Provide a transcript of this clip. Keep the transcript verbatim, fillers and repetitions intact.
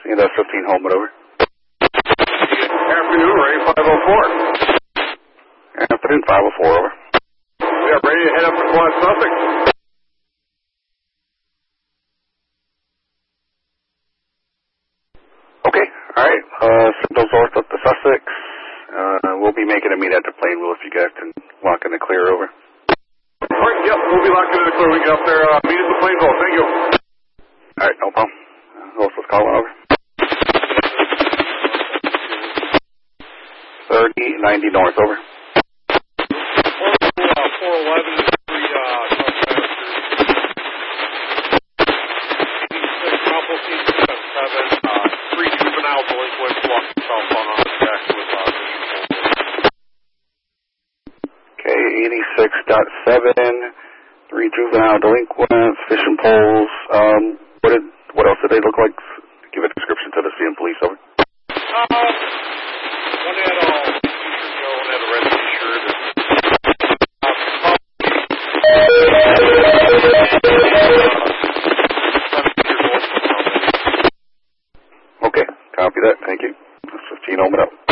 See, that's fifteen home, over. Afternoon, Ray, five oh four. Afternoon, five oh four, over. Yeah, ready to head up to Quad Sussex. Okay, alright. Uh, signals north up to Sussex. Uh, we'll be making a meet at the Plainville if you guys can lock in the clear, over. Alright, yep, we'll be locking in the clear. We get up there. Uh, meet at the Plainville. Thank you. Alright, no problem. Who else was calling, over? thirty ninety north, over. four eleven is three, uh, seven, uh, three juvenile delinquents walking southbound on the deck with, uh, Okay, eighty-six point seven, three juvenile delinquents, fishing poles. Um, what did, what else did they look like? Give a description to the C M police, over. Uh, one had a t-shirt, one had a red t-shirt. Okay, copy that. Thank you. That's fifteen, open up.